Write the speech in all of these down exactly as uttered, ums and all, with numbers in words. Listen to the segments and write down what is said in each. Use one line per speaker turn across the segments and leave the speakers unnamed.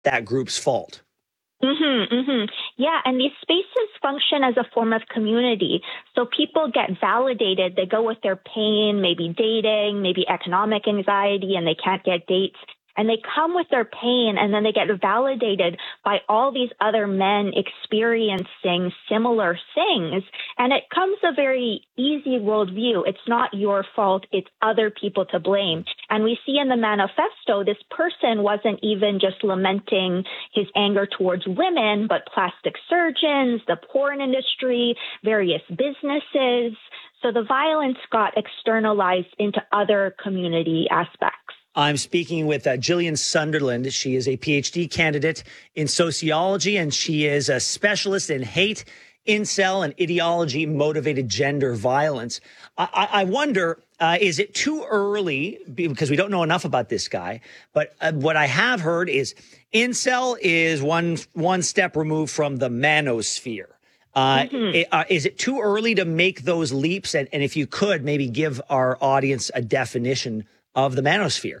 that group's fault.
Mm-hmm, mm-hmm. Yeah, and these spaces function as a form of community. So people get validated. They go with their pain, maybe dating, maybe economic anxiety, and they can't get dates. And they come with their pain, and then they get validated by all these other men experiencing similar things. And it comes a very easy worldview. It's not your fault. It's other people to blame. And we see in the manifesto, this person wasn't even just lamenting his anger towards women, but plastic surgeons, the porn industry, various businesses. So the violence got externalized into other community aspects.
I'm speaking with uh, Jillian Sunderland. She is a P H D candidate in sociology, and she is a specialist in hate, incel, and ideology-motivated gender violence. I, I, I wonder, uh, is it too early, because we don't know enough about this guy, but uh, what I have heard is incel is one one step removed from the manosphere. Uh,
Mm-hmm.
it, uh, is it too early to make those leaps? And, and if you could, maybe give our audience a definition of the manosphere.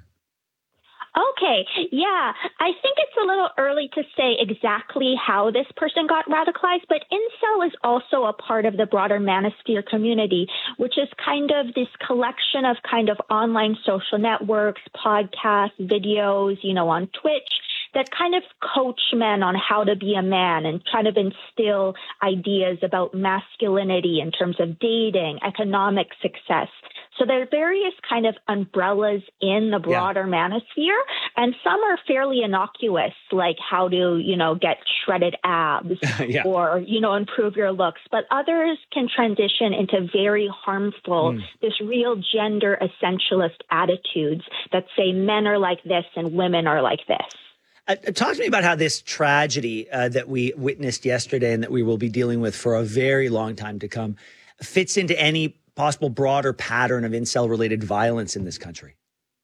Okay. Yeah. I think it's a little early to say exactly how this person got radicalized, but incel is also a part of the broader manosphere community, which is kind of this collection of kind of online social networks, podcasts, videos, you know, on Twitch, that kind of coach men on how to be a man and kind of instill ideas about masculinity in terms of dating, economic success. So there are various kind of umbrellas in the broader yeah. manosphere, and some are fairly innocuous, like how to, you know, get shredded abs yeah. or, you know, improve your looks. But others can transition into very harmful, mm. this real gender essentialist attitudes that say men are like this and women are like this.
Uh, talk to me about how this tragedy uh, that we witnessed yesterday and that we will be dealing with for a very long time to come fits into any possible broader pattern of incel-related violence in this country.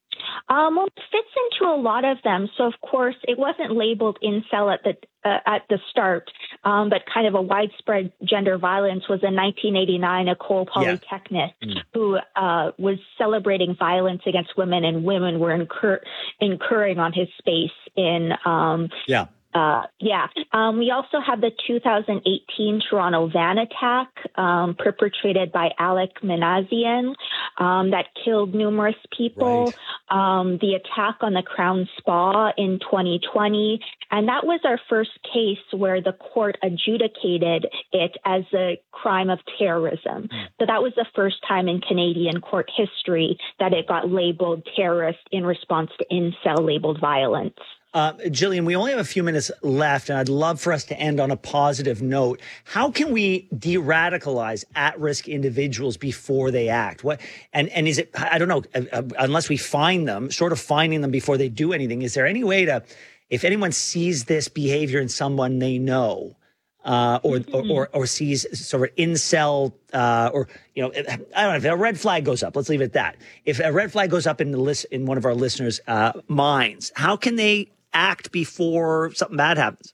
Um, well, it fits into a lot of them. So, of course, it wasn't labeled incel at the uh, at the start, um, but kind of a widespread gender violence was in nineteen eighty-nine, Ecole Polytechnique, yeah. mm. who uh, was celebrating violence against women, and women were incur- incurring on his space in um,
yeah.
Uh, yeah. Um, we also have the two thousand eighteen Toronto van attack um, perpetrated by Alek Minassian um, that killed numerous people. Right. Um, the attack on the Crown Spa in twenty twenty. And that was our first case where the court adjudicated it as a crime of terrorism. Mm. So that was the first time in Canadian court history that it got labeled terrorist in response to incel-labeled violence.
Uh, Jillian, we only have a few minutes left, and I'd love for us to end on a positive note. How can we de-radicalize at-risk individuals before they act? What and and is it? I don't know. Uh, unless we find them, short of finding them before they do anything, is there any way to, if anyone sees this behavior in someone they know, uh, or, mm-hmm. or or or sees sort of incel, uh, or you know, I don't know, if a red flag goes up, let's leave it at that. If a red flag goes up in the list in one of our listeners' uh, minds, how can they act before something bad happens?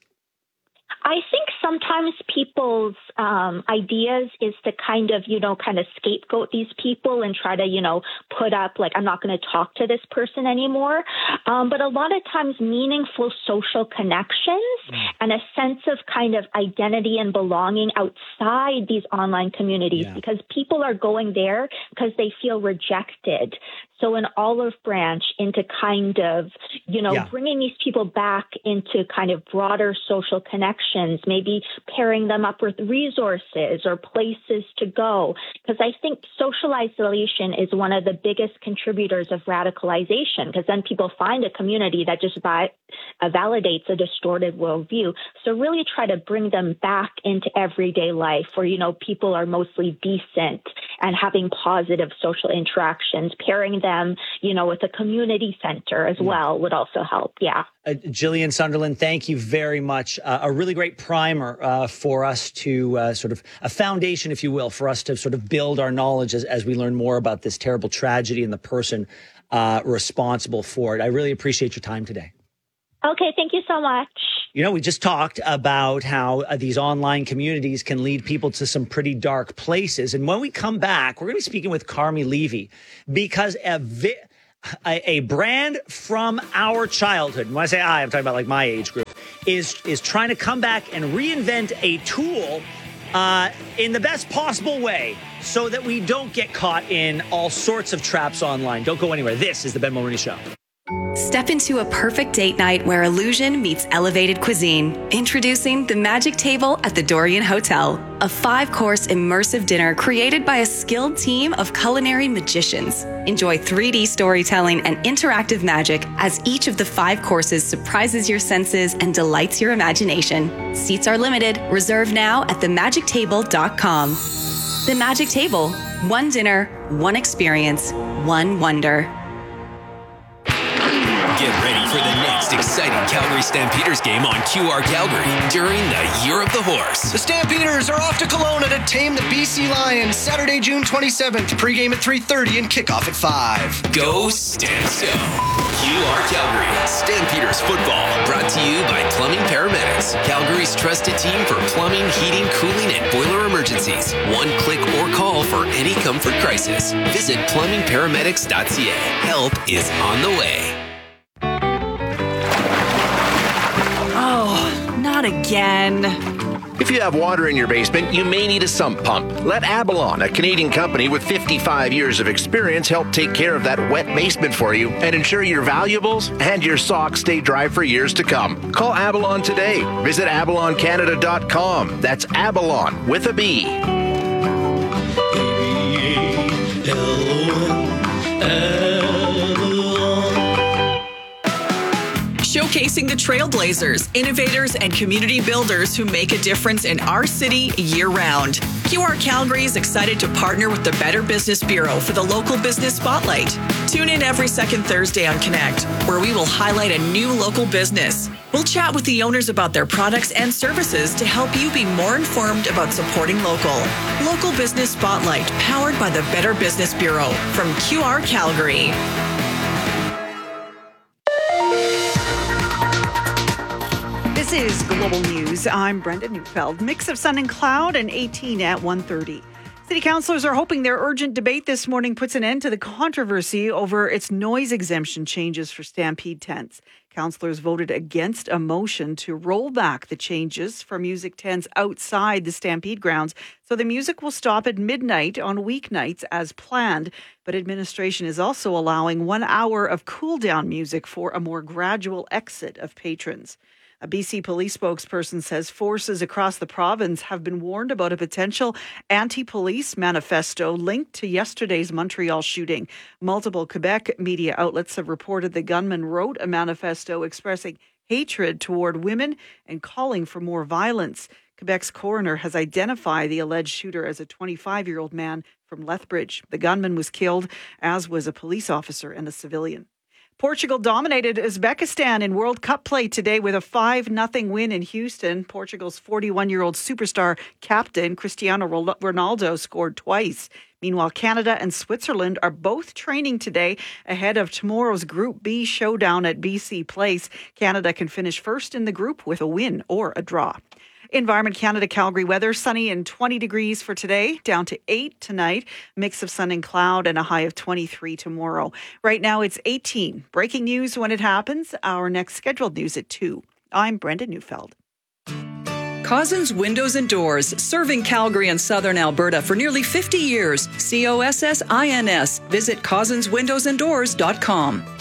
I think sometimes people's um, ideas is to kind of, you know, kind of scapegoat these people and try to, you know, put up like, I'm not going to talk to this person anymore. Um, but a lot of times meaningful social connections mm. and a sense of kind of identity and belonging outside these online communities, yeah. because people are going there because they feel rejected. So an olive branch into kind of, you know, yeah. bringing these people back into kind of broader social connections, maybe pairing them up with resources or places to go. Because I think social isolation is one of the biggest contributors of radicalization, because then people find a community that just vi- uh, validates a distorted worldview. So really try to bring them back into everyday life where, you know, people are mostly decent and having positive social interactions, pairing them, you know, with a community center as well would also help. Yeah.
Uh, Jillian Sunderland, thank you very much. Uh, a really great primer uh, for us to uh, sort of a foundation, if you will, for us to sort of build our knowledge as, as we learn more about this terrible tragedy and the person uh, responsible for it. I really appreciate your time today.
Okay. Thank you so much.
You know, we just talked about how uh, these online communities can lead people to some pretty dark places. And when we come back, we're going to be speaking with Carmi Levy, because a vi- a, a brand from our childhood, and when I say I, I'm talking about like my age group, is is trying to come back and reinvent a tool uh, in the best possible way so that we don't get caught in all sorts of traps online. Don't go anywhere. This is the Ben Mulroney Show.
Step into a perfect date night where illusion meets elevated cuisine. Introducing the Magic Table at the Dorian Hotel, a five-course immersive dinner created by a skilled team of culinary magicians. Enjoy three D storytelling and interactive magic as each of the five courses surprises your senses and delights your imagination. Seats are limited. Reserve now at the magic table dot com. The Magic Table. One dinner, one experience, one wonder.
Get ready for the next exciting Calgary Stampeders game on Q R Calgary during the Year of the Horse.
The Stampeders are off to Kelowna to tame the B C Lions Saturday, June twenty-seventh. Pregame at three thirty and kickoff at five.
Go Stamso. Q R Calgary Stampeders football brought to you by Plumbing Paramedics, Calgary's trusted team for plumbing, heating, cooling, and boiler emergencies. One click or call for any comfort crisis. Visit plumbing paramedics dot c a. Help is on the way.
Oh, not again.
If you have water in your basement, you may need a sump pump. Let Abalon, a Canadian company with fifty-five years of experience, help take care of that wet basement for you and ensure your valuables and your socks stay dry for years to come. Call Abalon today. Visit abalon canada dot com. That's Abalon with a B.
Showcasing the trailblazers, innovators, and community builders who make a difference in our city year-round. Q R Calgary is excited to partner with the Better Business Bureau for the Local Business Spotlight. Tune in every second Thursday on Connect, where we will highlight a new local business. We'll chat with the owners about their products and services to help you be more informed about supporting local. Local Business Spotlight, powered by the Better Business Bureau from Q R Calgary.
This is Global News. I'm Brenda Neufeld. Mix of sun and cloud and eighteen at one thirty. City councillors are hoping their urgent debate this morning puts an end to the controversy over its noise exemption changes for Stampede tents. Councillors voted against a motion to roll back the changes for music tents outside the Stampede grounds, so the music will stop at midnight on weeknights as planned. But administration is also allowing one hour of cool-down music for a more gradual exit of patrons. A B C police spokesperson says forces across the province have been warned about a potential anti-police manifesto linked to yesterday's Montreal shooting. Multiple Quebec media outlets have reported the gunman wrote a manifesto expressing hatred toward women and calling for more violence. Quebec's coroner has identified the alleged shooter as a twenty-five-year-old man from Lethbridge. The gunman was killed, as was a police officer and a civilian. Portugal dominated Uzbekistan in World Cup play today with a five nothing win in Houston. Portugal's forty-one-year-old superstar captain Cristiano Ronaldo scored twice. Meanwhile, Canada and Switzerland are both training today ahead of tomorrow's Group B showdown at B C Place. Canada can finish first in the group with a win or a draw. Environment Canada Calgary weather, sunny and twenty degrees for today, down to eight tonight. Mix of sun and cloud and a high of twenty-three tomorrow. Right now it's eighteen. Breaking news when it happens. Our next scheduled news at two. I'm Brenda Neufeld.
Cozzens Windows and Doors, serving Calgary and Southern Alberta for nearly fifty years. C O S S I N S. Visit cozzens windows and doors dot com.